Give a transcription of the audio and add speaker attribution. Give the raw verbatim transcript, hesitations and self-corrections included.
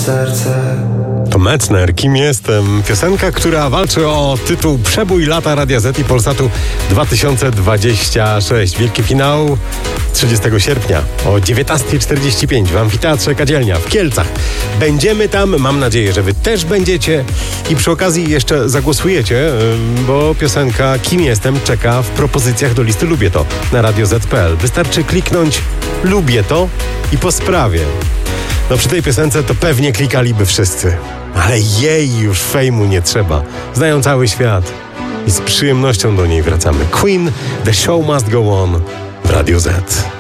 Speaker 1: serce.
Speaker 2: To Metzner, Kim jestem? Piosenka, która walczy o tytuł Przebój lata Radia Z i Polsatu dwa tysiące dwudziesty szósty. Wielki finał trzydziestego sierpnia o dziewiętnasta czterdzieści pięć w Amfiteatrze Kadzielnia w Kielcach. Będziemy tam, mam nadzieję, że wy też będziecie i przy okazji jeszcze zagłosujecie, bo piosenka Kim jestem czeka w propozycjach do listy Lubię to na radio zet kropka pe el. Wystarczy kliknąć Lubię to i po sprawie. No przy tej piosence to pewnie klikaliby wszyscy. Ale jej już fejmu nie trzeba. Znają cały świat. I z przyjemnością do niej wracamy. Queen, The Show Must Go On w Radio Z.